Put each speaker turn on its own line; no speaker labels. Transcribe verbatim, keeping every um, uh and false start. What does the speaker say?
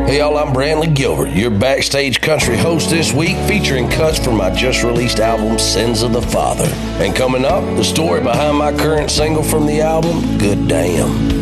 Hey y'all, I'm Brantley Gilbert, your backstage country host this week, featuring cuts from my just released album, Sins of the Father. And coming up, the story behind my current single from the album, Good Damn.